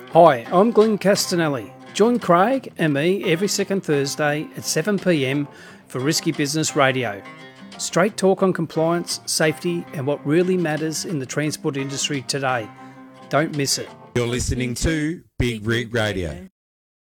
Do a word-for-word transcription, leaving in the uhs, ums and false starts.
Hi, I'm Glenn Castanelli. Join Craig and me every second Thursday at seven p m for Risky Business Radio. Straight talk on compliance, safety and what really matters in the transport industry today. Don't miss it. You're listening to Big Rig Radio.